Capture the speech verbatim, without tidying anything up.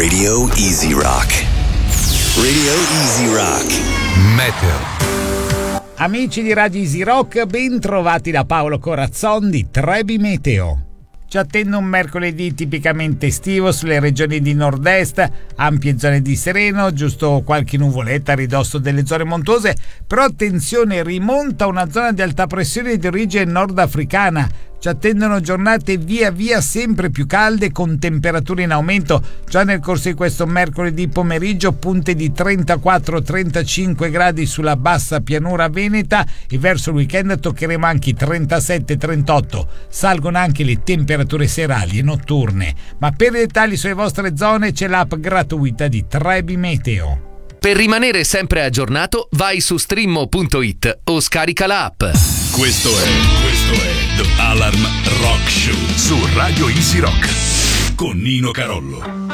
Radio Easy Rock. Radio Easy Rock. Meteo. Amici di Radio Easy Rock, ben trovati da Paolo Corazzon di Trebi Meteo. Ci attende un mercoledì tipicamente estivo sulle regioni di nord-est, ampie zone di sereno, giusto qualche nuvoletta a ridosso delle zone montuose, però attenzione, rimonta una zona di alta pressione di origine nordafricana. Ci attendono giornate via via sempre più calde con temperature in aumento. Già nel corso di questo mercoledì pomeriggio punte di trentaquattro trentacinque gradi sulla bassa pianura veneta e verso il weekend toccheremo anche i trentasette trentotto. Salgono anche le temperature serali e notturne. Ma per i dettagli sulle vostre zone c'è l'app gratuita di Trebi Meteo. Per rimanere sempre aggiornato vai su streammo punto it o scarica l'app. Questo è, questo è The Alarm Rock Show su Radio Easy Rock con Nino Carollo.